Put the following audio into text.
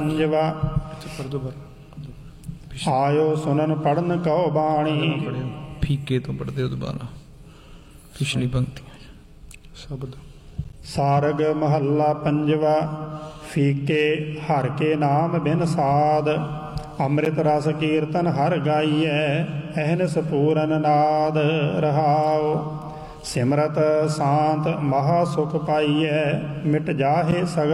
ਪੰਜਵਾ ਆਇਓ ਸੁਨਨ ਪੜਨ ਕਉ ਬਾਣੀ। ਫੀਕੇ ਤੋਂ ਪੜਦੇ ਹੋ ਦੁਬਾਰਾ ਪਿਛਲੀ ਪੰਕਤੀਆਂ ਸ਼ਬਦ। ਸਾਰਗ ਮਹੱਲਾ ਪੰਜਵਾ। ਫੀਕੇ ਹਰ ਕੇ ਨਾਮ ਬਿਨ ਸਾਧ। ਅੰਮ੍ਰਿਤ ਰਸ ਕੀਰਤਨ ਹਰ ਗਾਈਐ ਅਹਨਿਸ ਪੂਰਨ ਨਾਦ ਰਹਾਉ। ਸਿਮਰਤ ਸਾਂਤ ਮਹਾ ਸੁਖ ਪਾਈਐ ਮਿਟ ਜਾਹੇ ਸਗਲ